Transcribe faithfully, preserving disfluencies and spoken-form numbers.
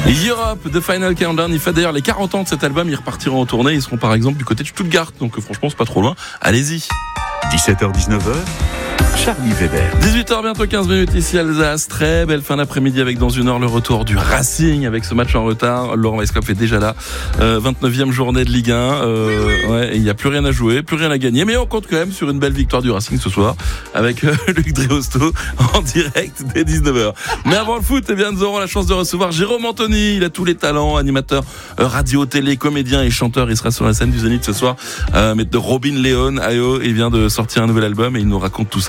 Europe, The Final Countdown, il fait d'ailleurs les quarante ans de cet album, ils repartiront en tournée, ils seront par exemple du côté de Stuttgart, donc franchement c'est pas trop loin, allez-y. dix-sept heures dix-neuf heures, Charlie Weber. dix-huit heures, bientôt quinze minutes ici Alsace. Très belle fin d'après-midi avec dans une heure le retour du Racing avec ce match en retard. Laurent Weisskopf est déjà là. Euh, vingt-neuvième journée de Ligue un. Euh, ouais, il n'y a plus rien à jouer, plus rien à gagner. Mais on compte quand même sur une belle victoire du Racing ce soir avec euh, Luc Dréosto en direct dès dix-neuf heures. Mais avant le foot, eh bien, nous aurons la chance de recevoir Jérôme Anthony. Il a tous les talents, animateur euh, radio, télé, comédien et chanteur. Il sera sur la scène du Zénith ce soir. Euh, mais de Robin Leon, Ayo, il vient de sortir un nouvel album et il nous raconte tout ça.